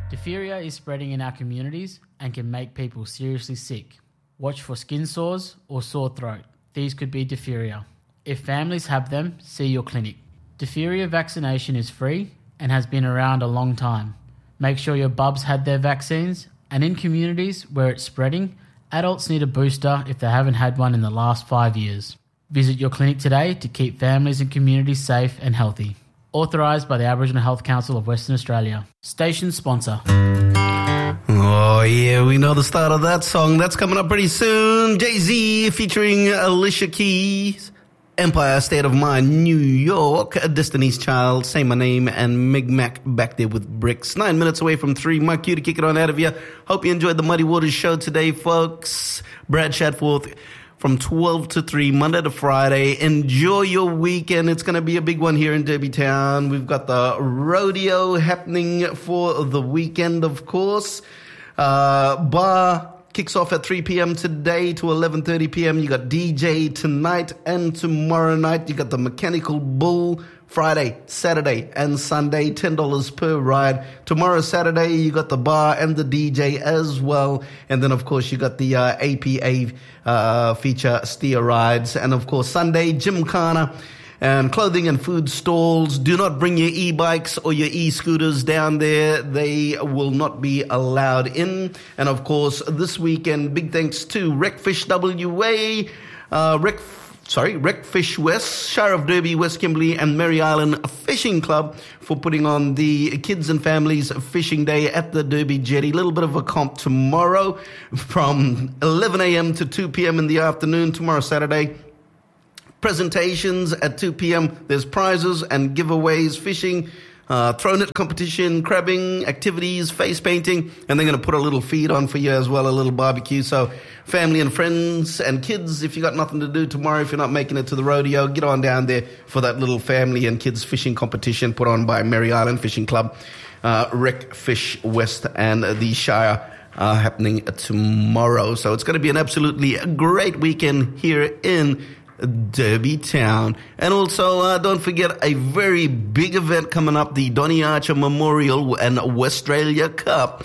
Diphtheria is spreading in our communities and can make people seriously sick. Watch for skin sores or sore throat. These could be diphtheria. If families have them, see your clinic. Diphtheria vaccination is free and has been around a long time. Make sure your bubs had their vaccines, and in communities where it's spreading, adults need a booster if they haven't had one in the last 5 years. Visit your clinic today to keep families and communities safe and healthy. Authorised by the Aboriginal Health Council of Western Australia. Station sponsor. Oh, yeah, we know the start of that song. That's coming up pretty soon. Jay-Z featuring Alicia Keys. Empire State of Mind, New York. Destiny's Child, Say My Name, and Mig Mac back there with Bricks. 9 minutes away from 3. Mike Q to kick it on out of here. Hope you enjoyed the Muddy Waters show today, folks. Brad Chatforth from 12 to 3, Monday to Friday. Enjoy your weekend. It's going to be a big one here in Derby Town. We've got the rodeo happening for the weekend, of course. Bar kicks off at 3 p.m. today to 11:30 p.m. You got DJ tonight and tomorrow night. You got the Mechanical Bull Friday, Saturday, and Sunday, $10 per ride. Tomorrow, Saturday, you got the bar and the DJ as well. And then, of course, you got the APA feature steer rides. And, of course, Sunday, Gymkhana and clothing and food stalls. Do not bring your e-bikes or your e-scooters down there. They will not be allowed in. And, of course, this weekend, big thanks to Wreckfish WA, Wreckfish West, Shire of Derby, West Kimberley, and Mary Island Fishing Club for putting on the Kids and Families Fishing Day at the Derby Jetty. A little bit of a comp tomorrow from 11 a.m. to 2 p.m. in the afternoon. Tomorrow, Saturday, presentations at 2 p.m. There's prizes and giveaways, fishing, throw net competition, crabbing, activities, face painting, and they're going to put a little feed on for you as well, a little barbecue. So family and friends and kids, if you got nothing to do tomorrow, if you're not making it to the rodeo, get on down there for that little family and kids fishing competition put on by Mary Island Fishing Club, Wreckfish West, and the Shire happening tomorrow. So it's going to be an absolutely great weekend here in Derby Town. And also, don't forget a very big event coming up, the Donny Archer Memorial and Westralia Cup.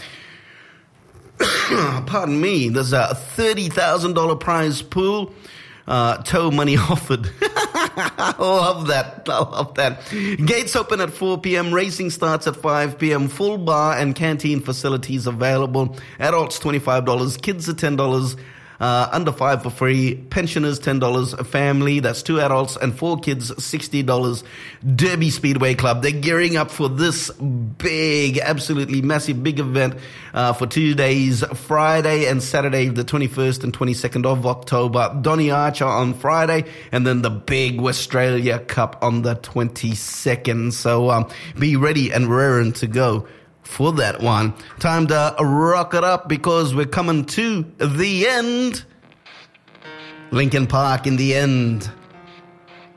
Pardon me. There's a $30,000 prize pool. Tow money offered. I love that. Gates open at 4 p.m. Racing starts at 5 p.m. Full bar and canteen facilities available. Adults $25. Kids are $10. Under 5 for free. Pensioners $10. A family, that's 2 adults and 4 kids, $60. Derby Speedway Club, they're gearing up for this big, absolutely massive big event for 2 days, Friday and Saturday, the 21st and 22nd of October. Donny Archer on Friday, and then the big Westralia Cup on the 22nd. So be ready and raring to go for that one. Time to rock it up because we're coming to the end. Linkin Park in the end.